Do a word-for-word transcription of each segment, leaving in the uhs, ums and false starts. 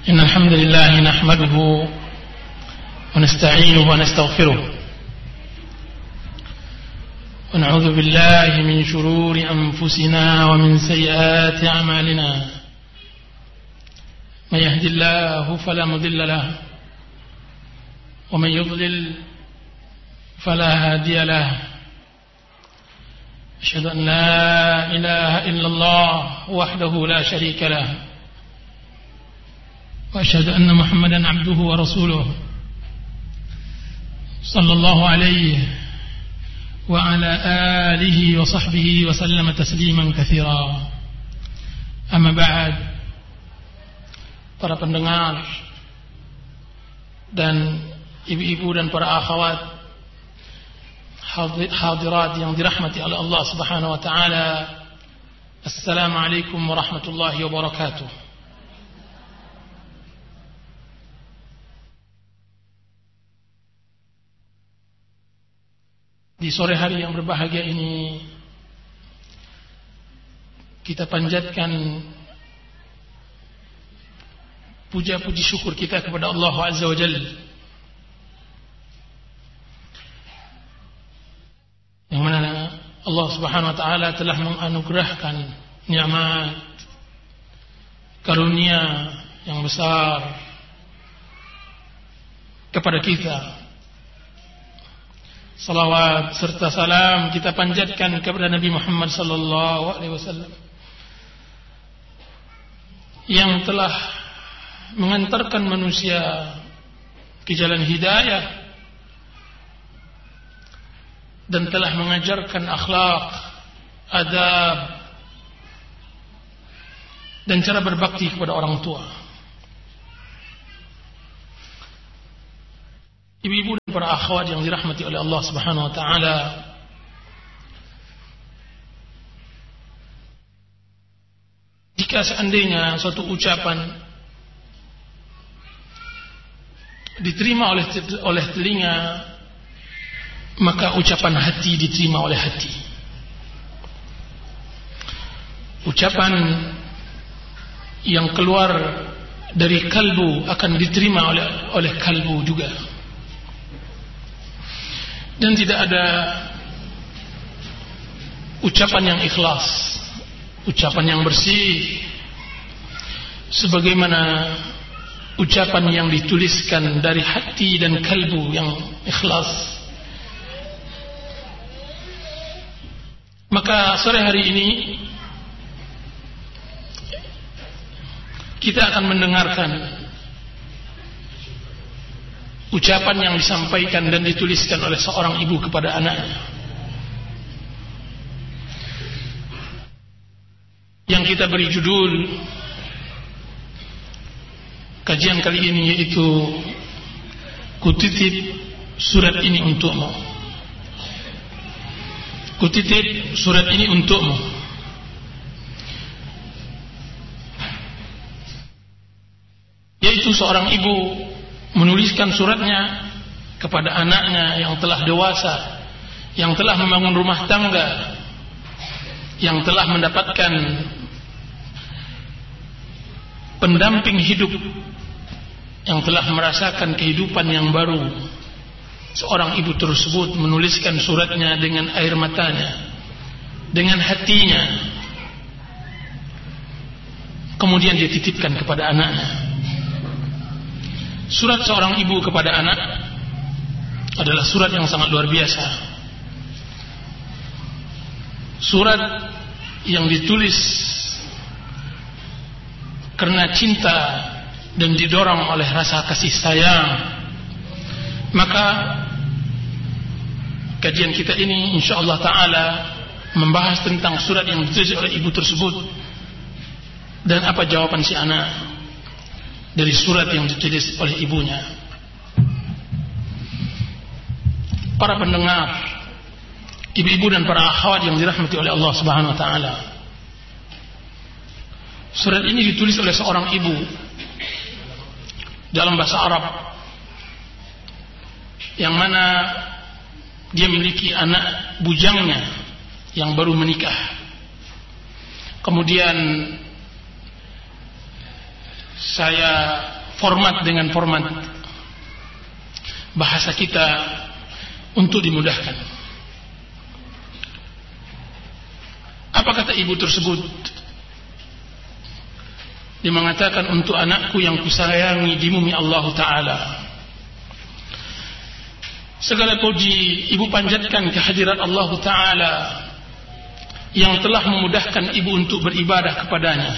إن الحمد لله نحمده ونستعينه ونستغفره ونعوذ بالله من شرور أنفسنا ومن سيئات أعمالنا من يهد الله فلا مضل له ومن يضلل فلا هادي له أشهد أن لا إله إلا الله وحده لا شريك له وأشهد أن محمدا عبده ورسوله صلى الله عليه وعلى آله وصحبه وسلم تسليما كثيرا. أما بعد, para pendengar dan ibu-ibu dan para akhwat hadirat yang dirahmati oleh Allah Subhanahu wa taala, Assalamualaikum warahmatullahi wabarakatuh. Di sore hari yang berbahagia ini kita panjatkan puja-puji syukur kita kepada Allah Azza wa Jalla yang mana Allah Subhanahu wa taala telah menganugerahkan nikmat karunia yang besar kepada kita. Salawat serta salam kita panjatkan kepada Nabi Muhammad sallallahu alaihi wasallam yang telah mengantarkan manusia ke jalan hidayah dan telah mengajarkan akhlak, adab dan cara berbakti kepada orang tua. Ibu-ibu dan para akhwat yang dirahmati oleh Allah Subhanahu wa taala, jika seandainya suatu ucapan diterima oleh oleh telinga, maka ucapan hati diterima oleh hati. Ucapan yang keluar dari kalbu akan diterima oleh oleh kalbu juga. Dan tidak ada ucapan yang ikhlas, ucapan yang bersih sebagaimana ucapan yang dituliskan dari hati dan kalbu yang ikhlas. Maka sore hari ini kita akan mendengarkan ucapan yang disampaikan dan dituliskan oleh seorang ibu kepada anaknya, yang kita beri judul kajian kali ini, yaitu Kutitip surat ini untukmu. Kutitip surat ini untukmu. Yaitu seorang ibu menuliskan suratnya kepada anaknya yang telah dewasa, yang telah membangun rumah tangga, yang telah mendapatkan pendamping hidup, yang telah merasakan kehidupan yang baru. Seorang ibu tersebut menuliskan suratnya dengan air matanya, dengan hatinya, kemudian dia titipkan kepada anaknya. Surat seorang ibu kepada anak adalah surat yang sangat luar biasa. Surat yang ditulis karena cinta dan didorong oleh rasa kasih sayang. Maka kajian kita ini insyaallah taala membahas tentang surat yang ditulis oleh ibu tersebut dan apa jawaban si anak dari surat yang ditulis oleh ibunya. Para pendengar, ibu-ibu dan para akhwat yang dirahmati oleh Allah Subhanahu wa taala, surat ini ditulis oleh seorang ibu dalam bahasa Arab, yang mana dia memiliki anak bujangnya yang baru menikah. Kemudian saya format dengan format bahasa kita untuk dimudahkan. Apa kata ibu tersebut? Dia mengatakan, untuk anakku yang kusayangi di bumi Allah Ta'ala, segala puji ibu panjatkan kehadirat Allah Ta'ala yang telah memudahkan ibu untuk beribadah kepadanya.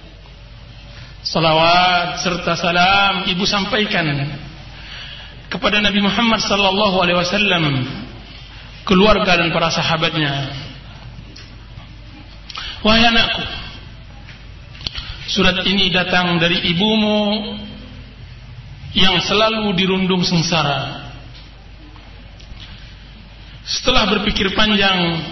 Salawat serta salam ibu sampaikan kepada Nabi Muhammad sallallahu alaihi wasallam, keluarga dan para sahabatnya. Wahai anakku, surat ini datang dari ibumu yang selalu dirundung sengsara. Setelah berpikir panjang,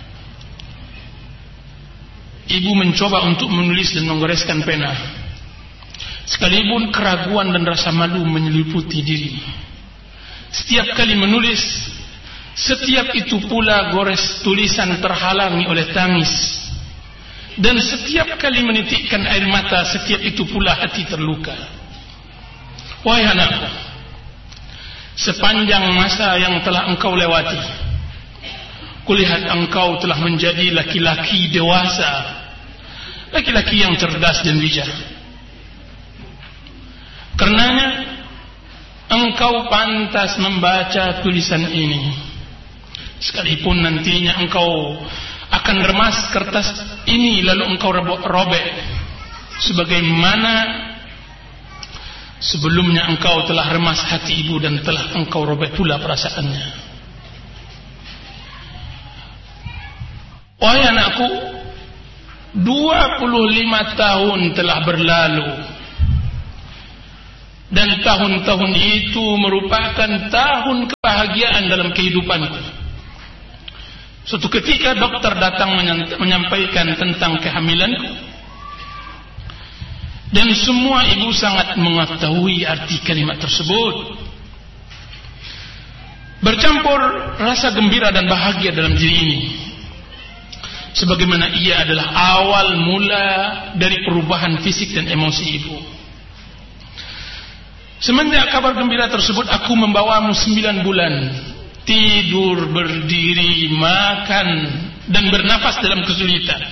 ibu mencoba untuk menulis dan menggoreskan pena, sekalipun keraguan dan rasa malu menyeliputi diri. Setiap kali menulis, setiap itu pula gores tulisan terhalangi oleh tangis, dan setiap kali menitikkan air mata, setiap itu pula hati terluka. Wahai anakku, sepanjang masa yang telah engkau lewati, kulihat engkau telah menjadi laki-laki dewasa, laki-laki yang cerdas dan bijak. Karenanya engkau pantas membaca tulisan ini, sekalipun nantinya engkau akan remas kertas ini lalu engkau robek, sebagaimana sebelumnya engkau telah remas hati ibu dan telah engkau robek pula perasaannya. Wahai anakku, dua puluh lima tahun telah berlalu, dan tahun-tahun itu merupakan tahun kebahagiaan dalam kehidupanku. Suatu ketika dokter datang menyampaikan tentang kehamilanku, dan semua ibu sangat mengetahui arti kalimat tersebut. Bercampur rasa gembira dan bahagia dalam diri ini, sebagaimana ia adalah awal mula dari perubahan fisik dan emosi ibu. Semenjak kabar gembira tersebut, aku membawamu sembilan bulan, tidur, berdiri, makan, dan bernafas dalam kesulitan.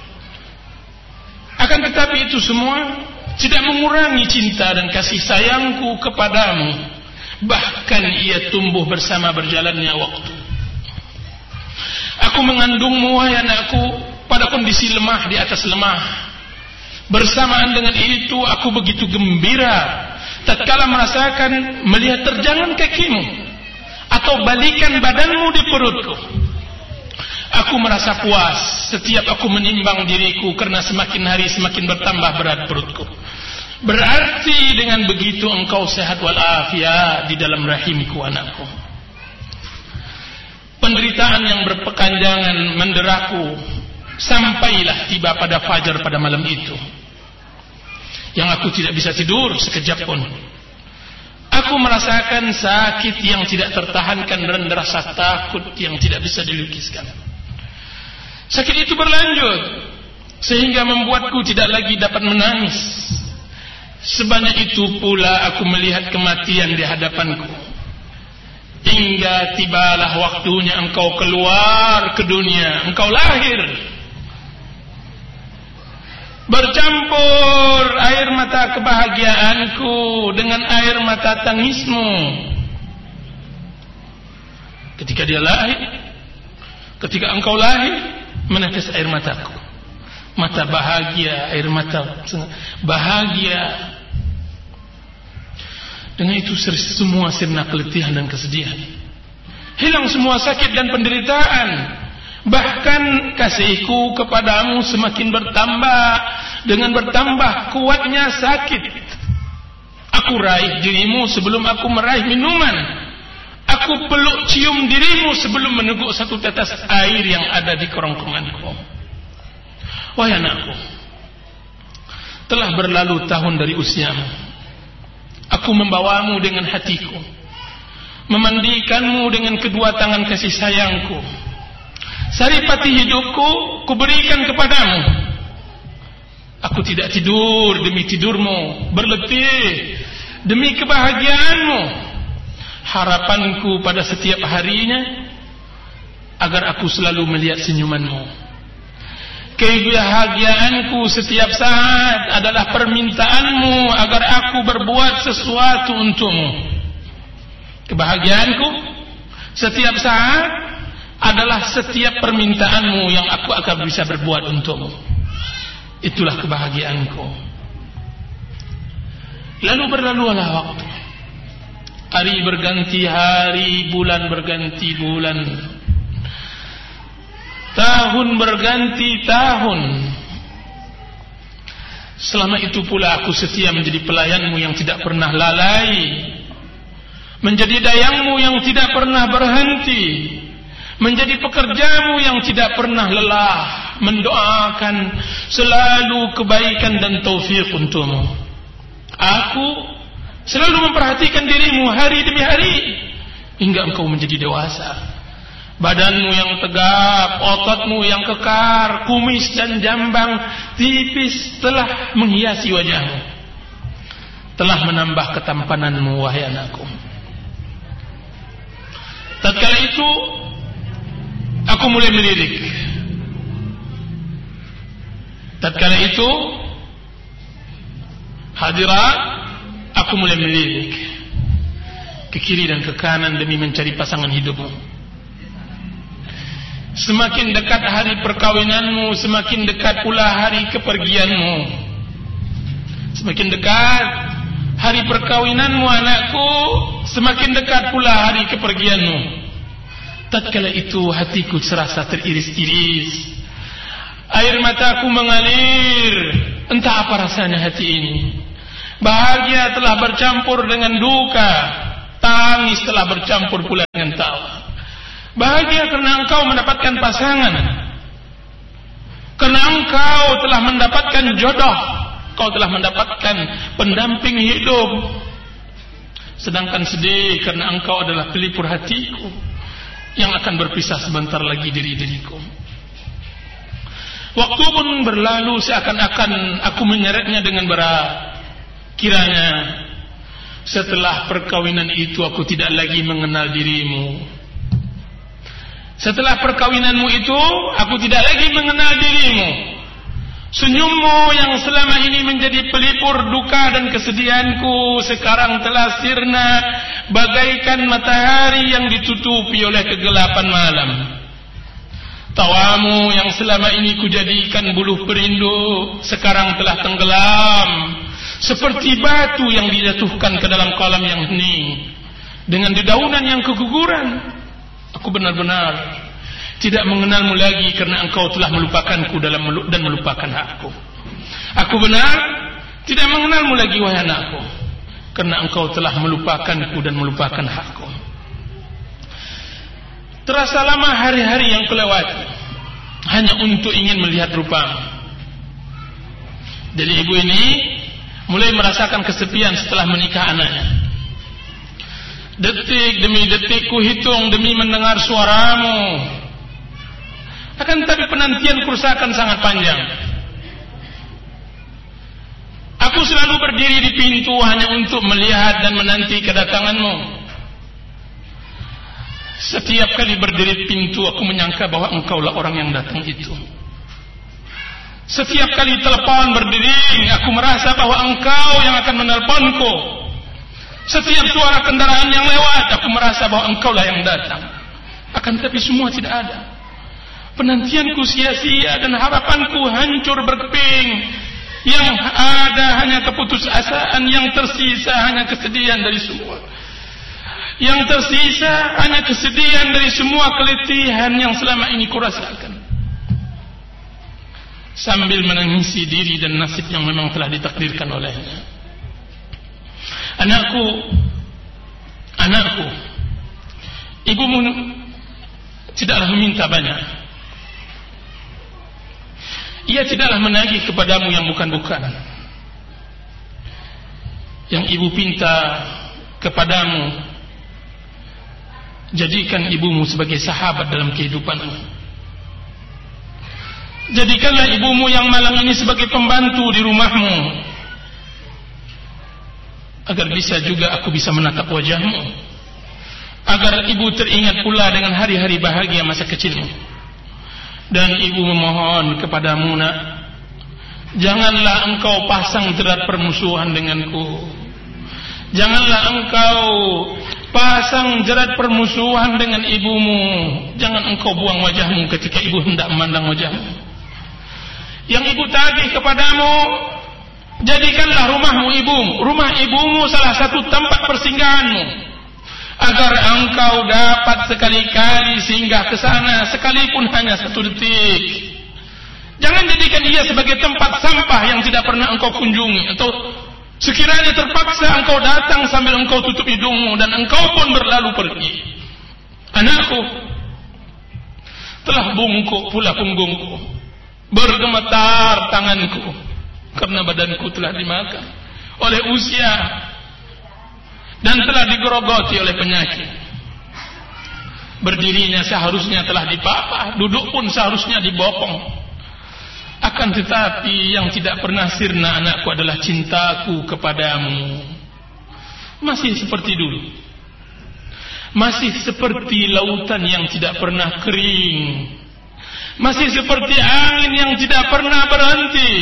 Akan tetapi itu semua tidak mengurangi cinta dan kasih sayangku kepadamu. Bahkan ia tumbuh bersama berjalannya waktu. Aku mengandungmu, wahai anakku, pada kondisi lemah di atas lemah. Bersamaan dengan itu aku begitu gembira tatkala merasakan melihat terjangan kakimu atau balikan badanmu di perutku. Aku merasa puas setiap aku menimbang diriku, karena semakin hari semakin bertambah berat perutku. Berarti dengan begitu engkau sehat walafiat di dalam rahimku, anakku. Penderitaan yang berkepanjangan menderaku sampailah tiba pada fajar pada malam itu, yang aku tidak bisa tidur sekejap pun. Aku merasakan sakit yang tidak tertahankan dan rasa takut yang tidak bisa dilukiskan. Sakit itu berlanjut sehingga membuatku tidak lagi dapat menangis. Sebanyak itu pula aku melihat kematian di hadapanku, hingga tibalah waktunya engkau keluar ke dunia, engkau lahir. Bercampur air mata kebahagiaanku dengan air mata tangismu. Ketika dia lahir, ketika engkau lahir, menetes air mataku. Mata bahagia, air mata bahagia. Dengan itu semua sirna keletihan dan kesedihan. Hilang semua sakit dan penderitaan. Bahkan kasihku kepadamu semakin bertambah. Dengan bertambah kuatnya sakit, aku raih dirimu sebelum aku meraih minuman. Aku peluk cium dirimu sebelum meneguk satu tetes air yang ada di kerongkonganku. Wahai anakku, telah berlalu tahun dari usiamu. Aku membawamu dengan hatiku, memandikanmu dengan kedua tangan kasih sayangku. Saripati hidupku kuberikan kepadamu. Aku tidak tidur demi tidurmu, berletih demi kebahagiaanmu. Harapanku pada setiap harinya agar aku selalu melihat senyumanmu. Kebahagiaanku setiap saat adalah permintaanmu agar aku berbuat sesuatu untukmu. Kebahagiaanku setiap saat adalah setiap permintaanmu yang aku akan bisa berbuat untukmu. Itulah kebahagiaanku. Lalu berlalulah waktu. Hari berganti hari, bulan berganti bulan, tahun berganti tahun. Selama itu pula aku setia menjadi pelayanmu yang tidak pernah lalai, menjadi dayangmu yang tidak pernah berhenti, menjadi pekerjamu yang tidak pernah lelah, mendoakan selalu kebaikan dan taufik untukmu. Aku selalu memperhatikan dirimu hari demi hari hingga engkau menjadi dewasa. Badanmu yang tegap, ototmu yang kekar, kumis dan jambang tipis telah menghiasi wajahmu, telah menambah ketampananmu, wahai anakku. Tatkala itu aku mulai melirik. Tatkala itu hadirat, aku mulai melirik ke kiri dan ke kanan demi mencari pasangan hidupmu. Semakin dekat hari perkawinanmu, semakin dekat pula hari kepergianmu. Semakin dekat hari perkawinanmu anakku, semakin dekat pula hari kepergianmu. Tatkala itu hatiku serasa teriris-iris, air mataku mengalir. Entah apa rasanya hati ini. Bahagia telah bercampur dengan duka, tangis telah bercampur pula dengan tawa. Bahagia karena engkau mendapatkan pasangan, karena engkau telah mendapatkan jodoh, engkau telah mendapatkan pendamping hidup. Sedangkan sedih karena engkau adalah pelipur hatiku yang akan berpisah sebentar lagi dari diriku. Waktu pun berlalu seakan-akan aku menyeretnya dengan berat. Kiranya setelah perkawinan itu aku tidak lagi mengenal dirimu. Setelah perkawinanmu itu aku tidak lagi mengenal dirimu. Senyummu yang selama ini menjadi pelipur duka dan kesedihanku sekarang telah sirna bagaikan matahari yang ditutupi oleh kegelapan malam. Tawamu yang selama ini kujadikan buluh perindu sekarang telah tenggelam seperti batu yang dijatuhkan ke dalam kolam yang hening dengan dedaunan yang keguguran. Aku benar-benar tidak mengenalmu lagi karena engkau telah melupakanku dalam melu- dan melupakan aku. Aku benar tidak mengenalmu lagi, wahai anakku, karena engkau telah melupakanku dan melupakan aku. Terasa lama hari-hari yang kelewati hanya untuk ingin melihat rupamu. Jadi ibu ini mulai merasakan kesepian setelah menikah anaknya. Detik demi detik ku hitung demi mendengar suaramu. Akan tapi penantian kerusakan sangat panjang. Aku selalu berdiri di pintu hanya untuk melihat dan menanti kedatanganmu. Setiap kali berdiri di pintu aku menyangka bahwa engkaulah orang yang datang itu. Setiap kali telepon berdering aku merasa bahwa engkau yang akan menelponku. Setiap suara kendaraan yang lewat aku merasa bahwa engkaulah yang datang. Akan tapi semua tidak ada. Penantianku sia-sia dan harapanku hancur berkeping. Yang ada hanya keputusasaan, yang tersisa hanya kesedihan dari semua. Yang tersisa hanya kesedihan dari semua keletihan yang selama ini kurasakan. Sambil menangisi diri dan nasib yang memang telah ditakdirkan olehnya. Anakku, anakku, ibumu tidaklah meminta banyak. Ia tidaklah menagih kepadamu yang bukan-bukan. Yang ibu pinta kepadamu, jadikan ibumu sebagai sahabat dalam kehidupanmu. Jadikanlah ibumu yang malang ini sebagai pembantu di rumahmu. agar bisa juga aku bisa menatap wajahmu, agar ibu teringat pula dengan hari-hari bahagia masa kecilmu. Dan ibu memohon kepadamu, nak, janganlah engkau pasang jerat permusuhan denganku. Janganlah engkau pasang jerat permusuhan dengan ibumu. Jangan engkau buang wajahmu ketika ibu hendak memandang wajahmu. Yang ibu tagih kepadamu, jadikanlah rumahmu ibumu, rumah ibumu salah satu tempat persinggahanmu, agar engkau dapat sekali-kali singgah ke sana, sekalipun hanya satu detik. Jangan jadikan dia sebagai tempat sampah yang tidak pernah engkau kunjungi, atau sekiranya terpaksa engkau datang sambil engkau tutup hidungmu dan engkau pun berlalu pergi. Anakku, telah bungkuk pula punggungku, bergemetar tanganku, karena badanku telah dimakan oleh usia dan telah digerogoti oleh penyakit. Berdirinya seharusnya telah dipapah, duduk pun seharusnya dibopong. Akan tetapi yang tidak pernah sirna, anakku, adalah cintaku kepadamu. Masih seperti dulu, masih seperti lautan yang tidak pernah kering, masih seperti angin yang tidak pernah berhenti.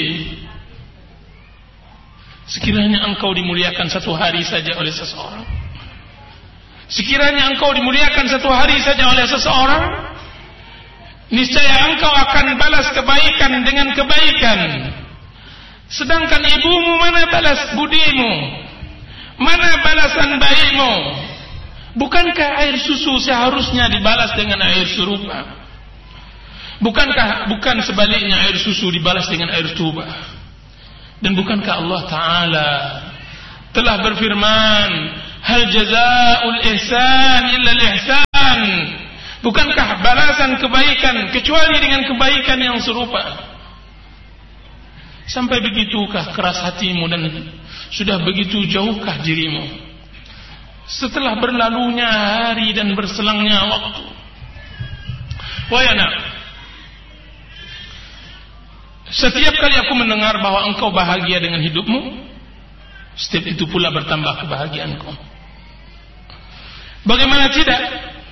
Sekiranya engkau dimuliakan satu hari saja oleh seseorang, sekiranya engkau dimuliakan satu hari saja oleh seseorang, niscaya engkau akan balas kebaikan dengan kebaikan. Sedangkan ibumu, mana balas budimu, mana balasan bayimu? Bukankah air susu seharusnya dibalas dengan air serupa? Bukankah bukan sebaliknya air susu dibalas dengan air tuba? Dan bukankah Allah Ta'ala telah berfirman, hal jazaa'ul ihsan illa al-ihsan? Bukankah balasan kebaikan kecuali dengan kebaikan yang serupa? Sampai begitukah keras hatimu dan sudah begitu jauhkah dirimu? Setelah berlalunya hari dan berselangnya waktu, wahai anak, setiap kali aku mendengar bahwa engkau bahagia dengan hidupmu, setiap itu pula bertambah kebahagiaanku. Bagaimana tidak?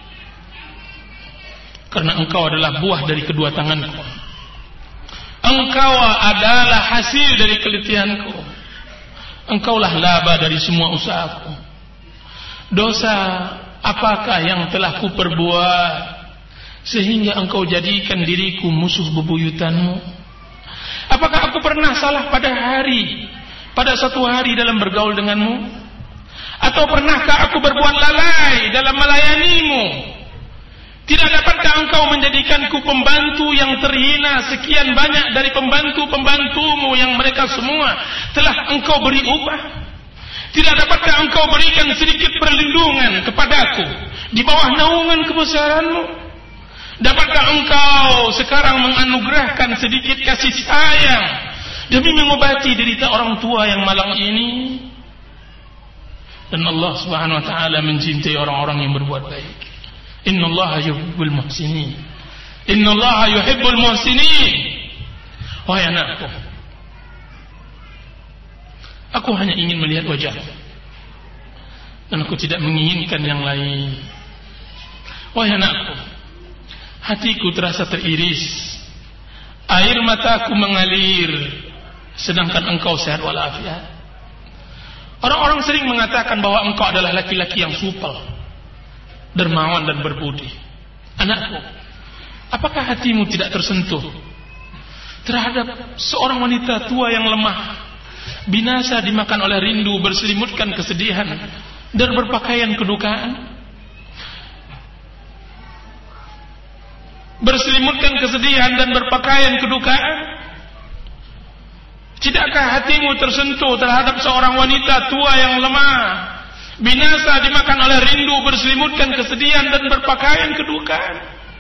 Karena engkau adalah buah dari kedua tanganku. Engkau adalah hasil dari kelitihanku. Engkaulah laba dari semua usahaku. Dosa apakah yang telah ku perbuat sehingga engkau jadikan diriku musuh bebuyutanmu? Apakah aku pernah salah pada hari, pada satu hari dalam bergaul denganmu? Atau pernahkah aku berbuat lalai dalam melayanimu? Tidak dapatkah engkau menjadikanku pembantu yang terhina sekian banyak dari pembantu-pembantumu yang mereka semua telah engkau beri upah? Tidak dapatkah engkau berikan sedikit perlindungan kepadaku di bawah naungan kebesaranmu? Dapatkah engkau sekarang menganugerahkan sedikit kasih sayang demi mengobati derita orang tua yang malang ini? Dan Allah Subhanahu wa taala mencintai orang-orang yang berbuat baik. Innallaha yuhibbul muhsinin. Innallaha yuhibbul muhsinin. Wahai anakku, aku hanya ingin melihat wajahmu, dan aku tidak menginginkan yang lain. Wahai anakku, hatiku terasa teriris, air mataku mengalir, sedangkan engkau sehat walafiat. Orang-orang sering mengatakan bahwa engkau adalah laki-laki yang supel, dermawan dan berbudi. Anakku, apakah hatimu tidak tersentuh terhadap seorang wanita tua yang lemah, binasa dimakan oleh rindu, berselimutkan kesedihan dan berpakaian kedukaan? Berselimutkan kesedihan dan berpakaian kedukaan. Tidakkah hatimu tersentuh terhadap seorang wanita tua yang lemah, binasa dimakan oleh rindu, berselimutkan kesedihan dan berpakaian kedukaan?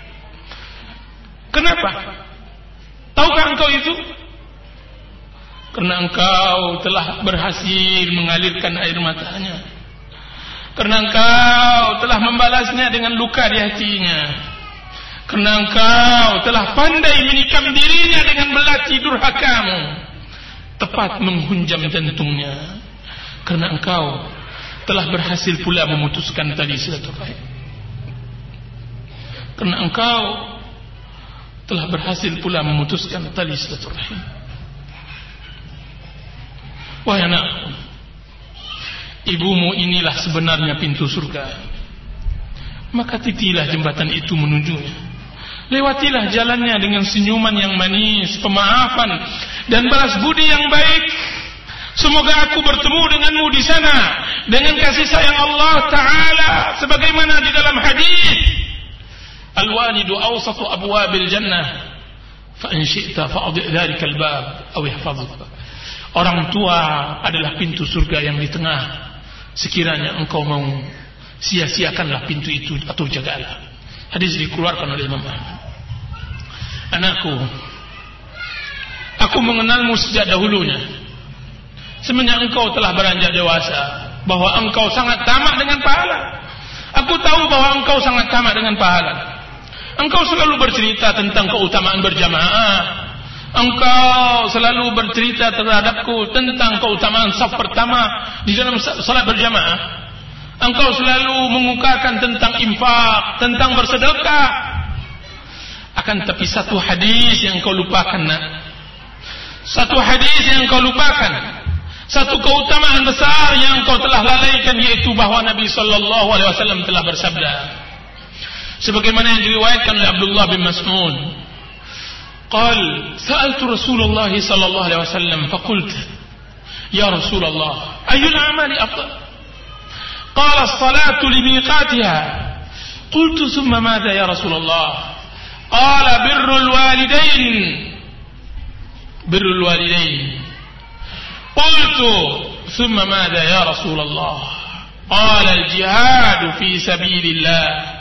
Kenapa? Tahukah engkau itu? Karena engkau telah berhasil mengalirkan air matanya, karena engkau telah membalasnya dengan luka di hatinya, karena engkau telah pandai menikam dirinya dengan belati durhakamu, tepat menghunjam jantungnya, karena engkau telah berhasil pula memutuskan tali silaturahim, karena engkau telah berhasil pula memutuskan tali silaturahim. Wahai anakku, ibumu inilah sebenarnya pintu surga, maka titilah jembatan itu menujunya. Lewatilah jalannya dengan senyuman yang manis, pemaafan dan balas budi yang baik. Semoga aku bertemu denganmu di sana dengan kasih sayang Allah Ta'ala, sebagaimana di dalam hadis, al-walidu awsatu abwabil jannah, fa in syi'ta fa'adhi' dhalika al-bab aw ihfazhu. Orang tua adalah pintu surga yang di tengah. Sekiranya engkau mau, sia-siakanlah pintu itu atau jagalah. Hadis dikeluarkan oleh Imam Ahmad. Anakku, aku mengenalmu sejak dahulunya, semenjak engkau telah beranjak dewasa, bahwa engkau sangat tamak dengan pahala. Aku tahu bahwa engkau sangat tamak dengan pahala. Engkau selalu bercerita tentang keutamaan berjamaah. Engkau selalu bercerita terhadapku tentang keutamaan saf pertama di dalam salat berjamaah. Engkau selalu mengukakan tentang infak, tentang bersedekah. Akan tapi satu hadis yang kau lupakan, nak. Satu hadis yang kau lupakan. Satu keutamaan besar yang kau telah lalaikan, yaitu bahwa Nabi sallallahu alaihi wasallam telah bersabda, sebagaimana yang diriwayatkan oleh Abdullah bin Mas'ud, قال سألت رسول الله صلى الله عليه وسلم فقلت يا رسول الله أي الأعمال أفضل؟ قال الصلاة لميقاتها. قلت ثم ماذا يا رسول الله؟ قال بر الوالدين بر الوالدين. قلت ثم ماذا يا رسول الله؟ قال الجهاد في سبيل الله.